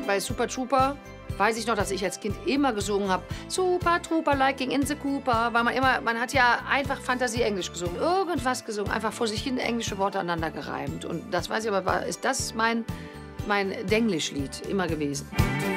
bei Super Trooper weiß ich noch, dass ich als Kind immer gesungen habe, Super Trooper, like King in the Cooper, weil man hat ja einfach Fantasie-Englisch gesungen, irgendwas gesungen, einfach vor sich hin englische Worte aneinander gereimt. Und das weiß ich aber, ist das mein Denglisch-Lied immer gewesen.